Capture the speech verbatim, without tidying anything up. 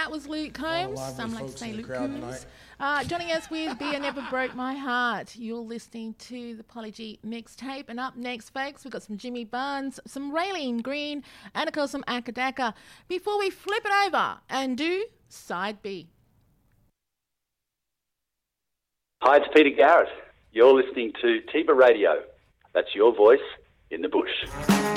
that was Luke Combs. Oh, Some like to say Luke crowd, Combs. Uh, joining us with Beer Never Broke My Heart. You're listening to the Polly G mixtape. And up next, folks, we've got some Jimmy Barnes, some Raylene Green, and of course some Akadaka. Before we flip it over and do Side B. Hi, it's Peter Garrett. You're listening to Tiba Radio. That's your voice in the bush.